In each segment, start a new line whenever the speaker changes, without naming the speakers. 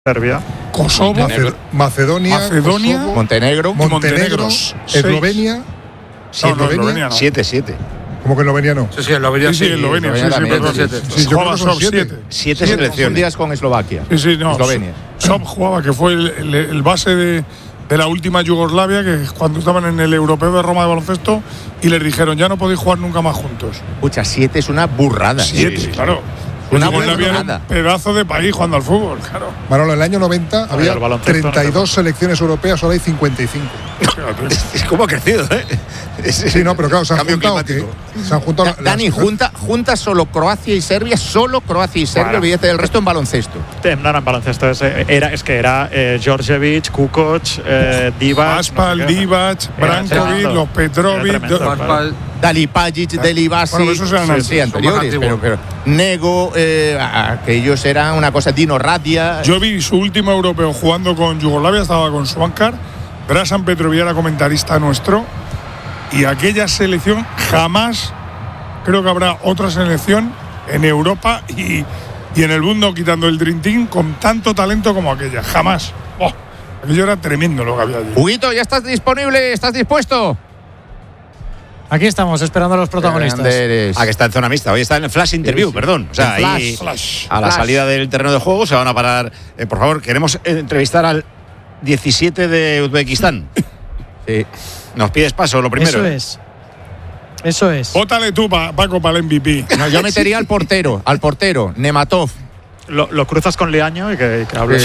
Serbia,
Kosovo,
Macedonia, Kosovo,
Montenegro,
Eslovenia.
Eslovenia no.
7.
¿Cómo que Eslovenia no?
Sí, Eslovenia sí.
Sí, yo creo que son 7.
7 selecciones
con Eslovaquia.
Sí, no.
Eslovenia.
Sob jugaba, que fue el base de la última Yugoslavia, que cuando estaban en el Europeo de Roma de baloncesto y les dijeron, ya no podéis jugar nunca más juntos.
Escucha, 7 es una burrada.
7, claro.
Una
Yugoslavia era un pedazo de país jugando al fútbol, claro.
Manolo, en el año 90 había 32 selecciones europeas, solo hay 55.
Es como ha crecido, ¿eh?
Sí, no, pero claro, se han juntado.
Dani, junta solo Croacia y Serbia, olvídate del resto en baloncesto.
No era en baloncesto, es que era Djordjevic, Kukoc, Divac.
Aspal, Divac, Brankovic, los Petrovic,
Dalipagic, Delibasi,
bueno, esos eran
anteriores, pero Nego, que ellos eran una cosa, Dino Radia.
Yo vi su último europeo jugando con Yugoslavia, estaba con Svankar, Drasan Petrovic era comentarista nuestro, y aquella selección jamás, creo que habrá otra selección en Europa y en el mundo, quitando el Dream Team, con tanto talento como aquella, jamás. Aquello era tremendo lo que había allí.
Huguito, ¿ya estás disponible? ¿Estás dispuesto?
Aquí estamos, esperando a los protagonistas.
Que está en zona mixta. Hoy está en el flash interview, perdón. O sea, ahí a la salida del terreno de juego se van a parar. Por favor, queremos entrevistar al 17 de Uzbekistán.
Sí.
Nos pides paso, lo primero.
Eso es.
Vótale tú, Paco, para el MVP.
No, yo metería al portero, Nematov.
Lo cruzas con Liaño y que hables.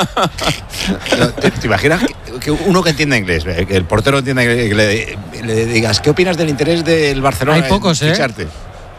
¿Te imaginas que uno que entienda inglés, que el portero entienda inglés, que le digas, ¿qué opinas del interés del Barcelona?
Hay pocos,
en ficharte?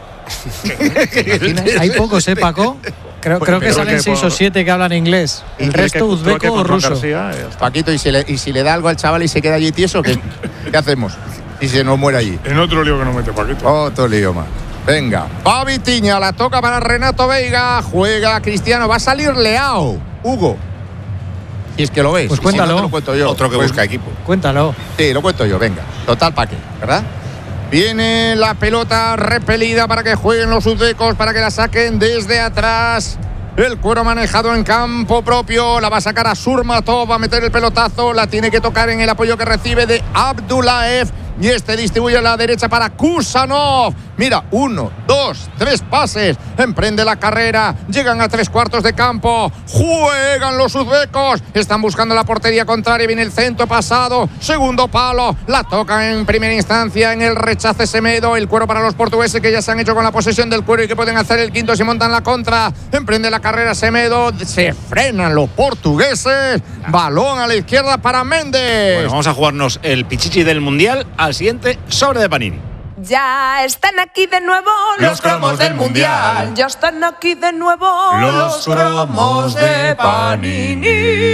Hay pocos, Paco. Creo que salen 6 o 7 que hablan inglés. El resto uzbeco o ruso.
Paquito, ¿y si le da algo al chaval y se queda allí tieso, qué hacemos? Y se nos muere allí.
En otro lío que no mete Paquito.
Otro lío más. Venga, va Vitiña, la toca para Renato Veiga, juega Cristiano, va a salir Leao. Hugo, si es que lo ves.
Pues cuéntalo.
Si no, te lo cuento yo.
Otro que busca equipo.
Cuéntalo.
Sí, lo cuento yo, venga. Total, ¿para qué? ¿Verdad? Viene la pelota repelida para que jueguen los uzbecos, para que la saquen desde atrás. El cuero manejado en campo propio, la va a sacar a Surmatov, va a meter el pelotazo, la tiene que tocar en el apoyo que recibe de Abdullaev. Y este distribuye a la derecha para Kusanov. Mira, 1, 2, 3 pases. Emprende la carrera. Llegan a 3/4 de campo. Juegan los uzbecos. Están buscando la portería contraria. Viene el centro pasado. Segundo palo. La toca en primera instancia. En el rechace Semedo. El cuero para los portugueses que ya se han hecho con la posesión del cuero y que pueden hacer el quinto si montan la contra. Emprende la carrera Semedo. Se frenan los portugueses. Balón a la izquierda para Méndez.
Bueno, vamos a jugarnos el pichichi del Mundial al siguiente sobre de Panini.
Ya están aquí de nuevo los cromos del Mundial. Ya están aquí de nuevo los cromos de Panini.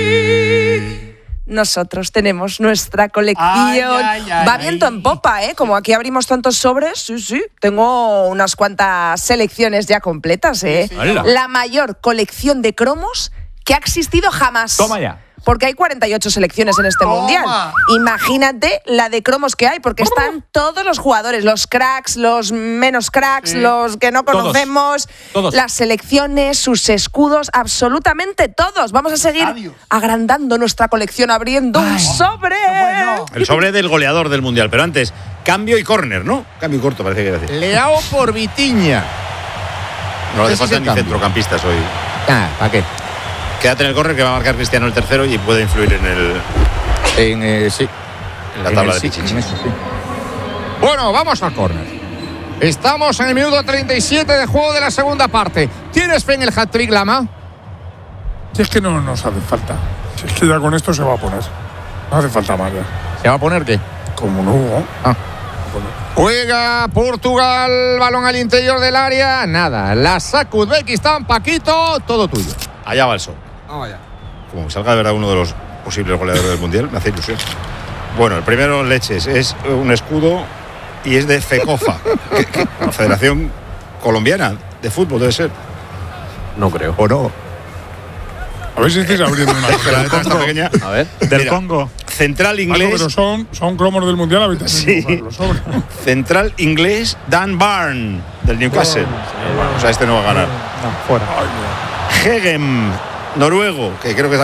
Nosotros tenemos nuestra colección. Va viento en popa, ¿eh? Como aquí abrimos tantos sobres, sí. Tengo unas cuantas selecciones ya completas, ¿eh? La mayor colección de cromos que ha existido jamás.
Toma ya.
Porque hay 48 selecciones en este Mundial. Imagínate la de cromos que hay, porque están todos los jugadores, los cracks, los menos cracks, los que no conocemos, todos. Las selecciones, sus escudos, absolutamente todos. Vamos a seguir agrandando nuestra colección, abriendo un sobre.
El sobre del goleador del Mundial, pero antes, cambio y córner, ¿no? Cambio y corto, parece que era así.
Leao por Vitiña.
No le hace falta ni centrocampistas hoy.
¿Para qué?
Quédate en el córner que va a marcar Cristiano el tercero y puede influir en la tabla de pichichi.
Bueno, vamos al córner. Estamos en el minuto 37 de juego de la segunda parte. ¿Tienes fe en el hat-trick, Lama?
Si es que no nos hace falta. Si es que ya con esto se va a poner. No hace falta más ya.
¿Se va a poner qué?
Como no.
Juega Portugal, balón al interior del área. Nada, la saca Uzbekistán, Paquito, todo tuyo.
Allá va el sol. Como salga de verdad uno de los posibles goleadores del Mundial, me hace ilusión. Bueno, el primero, leches, es un escudo y es de FECOFA, la Federación Colombiana de Fútbol, debe ser.
No creo. ¿O no?
A ver si estáis abriendo una
letra esta pequeña.
A ver, del Congo.
Central inglés.
Pero son cromos del Mundial, ahorita
sí. Central inglés Dan Barn, del Newcastle. O sea, este no va a ganar.
No, fuera.
Hegem, noruego, que creo que es